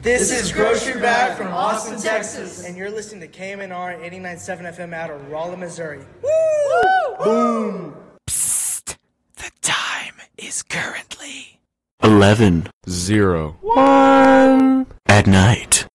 This is Grocery Bag from Austin, Texas. And you're listening to KMNR 89.7 FM out of Rolla, Missouri. Woo! Boom! Psst! The time is currently 11:01 at night.